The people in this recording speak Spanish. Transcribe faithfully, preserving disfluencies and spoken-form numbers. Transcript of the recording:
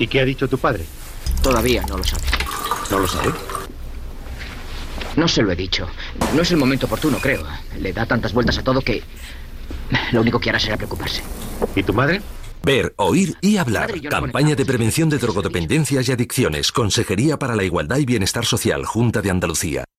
¿Y qué ha dicho tu padre? Todavía no lo sabe. ¿No lo sabe? No se lo he dicho. No es el momento oportuno, creo. Le da tantas vueltas a todo que lo único que hará será preocuparse. ¿Y tu madre? Ver, oír y hablar. Madre, yo no Campaña de conectamos. prevención de drogodependencias y adicciones. Consejería para la Igualdad y Bienestar Social. Junta de Andalucía.